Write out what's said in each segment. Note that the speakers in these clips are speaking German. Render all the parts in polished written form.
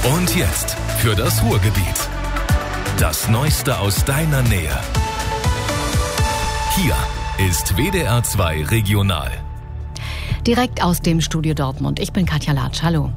Und jetzt für das Ruhrgebiet. Das Neueste aus deiner Nähe. Hier ist WDR 2 Regional. Direkt aus dem Studio Dortmund. Ich bin Katja Latsch. Hallo.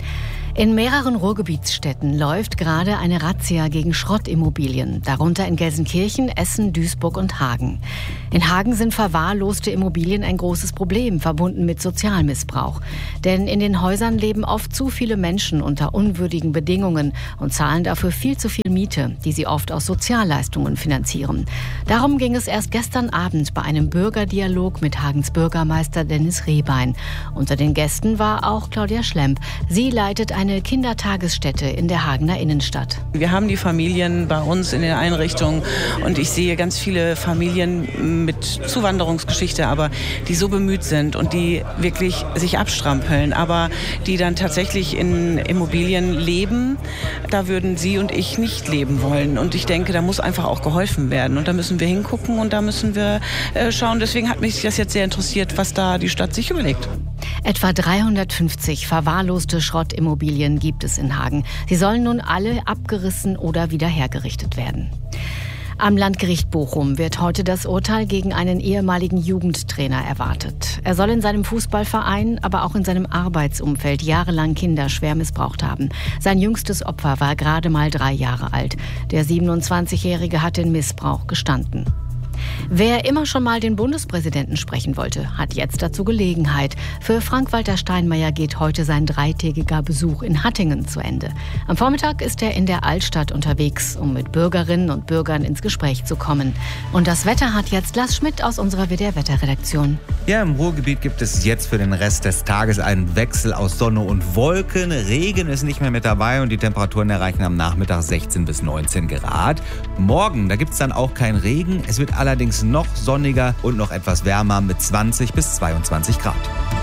In mehreren Ruhrgebietsstädten läuft gerade eine Razzia gegen Schrottimmobilien, darunter in Gelsenkirchen, Essen, Duisburg und Hagen. In Hagen sind verwahrloste Immobilien ein großes Problem, verbunden mit Sozialmissbrauch. Denn in den Häusern leben oft zu viele Menschen unter unwürdigen Bedingungen und zahlen dafür viel zu viel Miete, die sie oft aus Sozialleistungen finanzieren. Darum ging es erst gestern Abend bei einem Bürgerdialog mit Hagens Bürgermeister Dennis Rehbein. Unter den Gästen war auch Claudia Schlemp. Sie leitet eine Kindertagesstätte in der Hagener Innenstadt. Wir haben die Familien bei uns in den Einrichtungen und ich sehe ganz viele Familien mit Zuwanderungsgeschichte, aber die so bemüht sind und die wirklich sich abstrampeln, aber die dann tatsächlich in Immobilien leben. Da würden Sie und ich nicht leben wollen. Und ich denke, da muss einfach auch geholfen werden. Und da müssen wir hingucken und da müssen wir schauen. Deswegen hat mich das jetzt sehr interessiert, was da die Stadt sich überlegt. Etwa 350 verwahrloste Schrottimmobilien gibt es in Hagen. Sie sollen nun alle abgerissen oder wieder hergerichtet werden. Am Landgericht Bochum wird heute das Urteil gegen einen ehemaligen Jugendtrainer erwartet. Er soll in seinem Fußballverein, aber auch in seinem Arbeitsumfeld jahrelang Kinder schwer missbraucht haben. Sein jüngstes Opfer war gerade mal 3 Jahre alt. Der 27-Jährige hat den Missbrauch gestanden. Wer immer schon mal den Bundespräsidenten sprechen wollte, hat jetzt dazu Gelegenheit. Für Frank-Walter Steinmeier geht heute sein 3-tägiger Besuch in Hattingen zu Ende. Am Vormittag ist er in der Altstadt unterwegs, um mit Bürgerinnen und Bürgern ins Gespräch zu kommen. Und das Wetter hat jetzt Lars Schmidt aus unserer WDR-Wetterredaktion. Ja, im Ruhrgebiet gibt es jetzt für den Rest des Tages einen Wechsel aus Sonne und Wolken. Regen ist nicht mehr mit dabei und die Temperaturen erreichen am Nachmittag 16 bis 19 Grad. Morgen, da gibt es dann auch keinen Regen. Es wird allerdings noch sonniger und noch etwas wärmer mit 20 bis 22 Grad.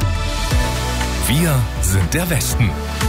Wir sind der Westen.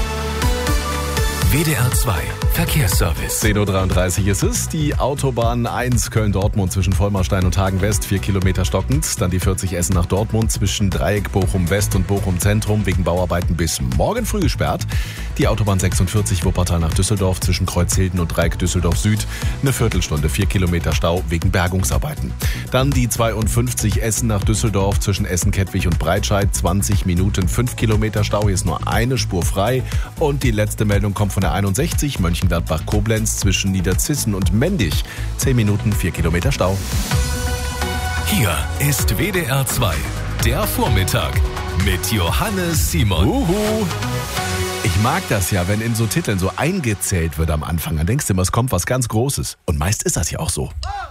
WDR 2 Verkehrsservice. 10.33 Uhr ist es. Die Autobahn 1 Köln-Dortmund zwischen Vollmarstein und Hagen-West, 4 Kilometer stockend. Dann die 40 Essen nach Dortmund zwischen Dreieck Bochum-West und Bochum-Zentrum wegen Bauarbeiten bis morgen früh gesperrt. Die Autobahn 46 Wuppertal nach Düsseldorf zwischen Kreuzhilden und Dreieck Düsseldorf-Süd. Eine Viertelstunde, 4 Kilometer Stau wegen Bergungsarbeiten. Dann die 52 Essen nach Düsseldorf zwischen Essen-Kettwig und Breitscheid. 20 Minuten, 5 Kilometer Stau. Hier ist nur eine Spur frei. Und die letzte Meldung kommt von der 61 Mönchengladbach-Koblenz zwischen Niederzissen und Mendig. 10 Minuten, 4 Kilometer Stau. Hier ist WDR 2, der Vormittag mit Johannes Simon. Ich mag das ja, wenn in so Titeln so eingezählt wird am Anfang. Dann denkst du immer, es kommt was ganz Großes. Und meist ist das ja auch so.